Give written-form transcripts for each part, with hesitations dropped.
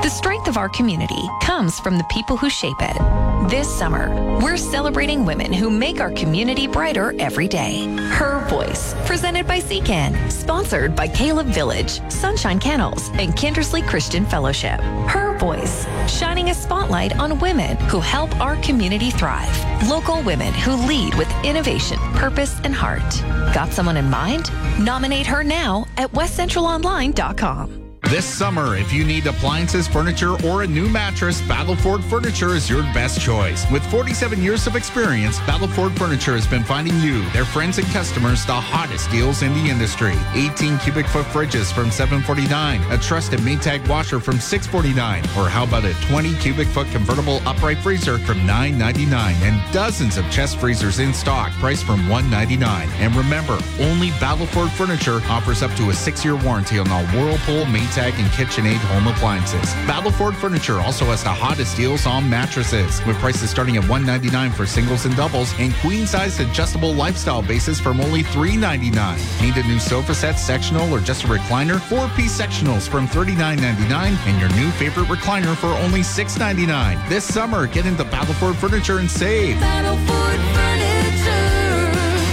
The strength of our community comes from the people who shape it. This summer, we're celebrating women who make our community brighter every day. Her Voice, presented by Secan, sponsored by Caleb Village, Sunshine Kennels, and Kindersley Christian Fellowship. Her Voice, shining a spotlight on women who help our community thrive. Local women who lead with innovation, purpose, and heart. Got someone in mind? Nominate her now at westcentralonline.com. This summer, if you need appliances, furniture, or a new mattress, Battleford Furniture is your best choice. With 47 years of experience, Battleford Furniture has been finding you, their friends and customers, the hottest deals in the industry. 18 cubic foot fridges from $749, a trusted Maytag washer from $649, or how about a 20 cubic foot convertible upright freezer from $999, and dozens of chest freezers in stock, priced from $199. And remember, only Battleford Furniture offers up to a 6-year warranty on all Whirlpool, Maytag, and KitchenAid home appliances. Battleford Furniture also has the hottest deals on mattresses, with prices starting at $199 for singles and doubles, and queen-size adjustable lifestyle bases from only $399. Need a new sofa set, sectional, or just a recliner? 4-piece sectionals from $39.99, and your new favorite recliner for only $6.99. This summer, get into Battleford Furniture and save. Battleford Furniture.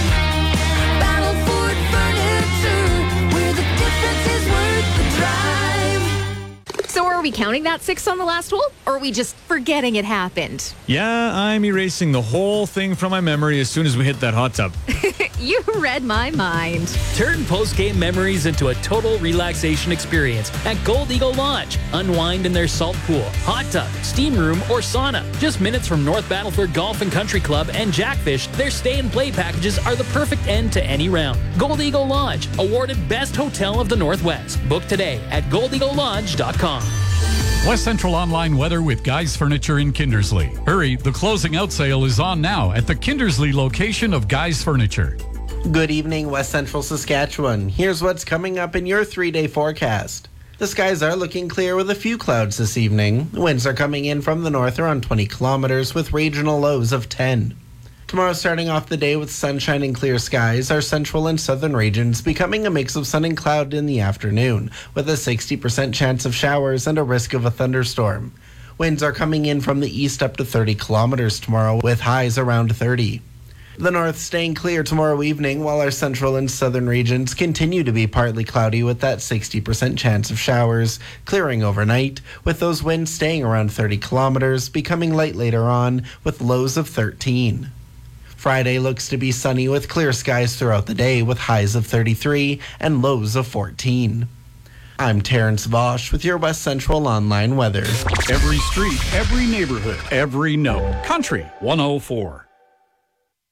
Battleford Furniture, where the difference is worth the drive. So are we counting that 6 on the last hole, or are we just forgetting it happened? Yeah, I'm erasing the whole thing from my memory as soon as we hit that hot tub. You read my mind. Turn post-game memories into a total relaxation experience at Gold Eagle Lodge. Unwind in their salt pool, hot tub, steam room, or sauna. Just minutes from North Battleford Golf and Country Club and Jackfish, their stay and play packages are the perfect end to any round. Gold Eagle Lodge, awarded Best Hotel of the Northwest. Book today at goldeaglelodge.com. West Central Online weather with Guy's Furniture in Kindersley. Hurry, the closing out sale is on now at the Kindersley location of Guy's Furniture. Good evening, West Central Saskatchewan. Here's what's coming up in your 3-day forecast. The skies are looking clear with a few clouds this evening. Winds are coming in from the north around 20 kilometers with regional lows of 10. Tomorrow, starting off the day with sunshine and clear skies, our central and southern regions becoming a mix of sun and cloud in the afternoon, with a 60% chance of showers and a risk of a thunderstorm. Winds are coming in from the east up to 30 kilometers tomorrow, with highs around 30. The north staying clear tomorrow evening, while our central and southern regions continue to be partly cloudy with that 60% chance of showers, clearing overnight, with those winds staying around 30 kilometers, becoming light later on, with lows of 13. Friday looks to be sunny with clear skies throughout the day with highs of 33 and lows of 14. I'm Terrence Vosch with your West Central Online weather. Every street, every neighborhood, every note. Country 104.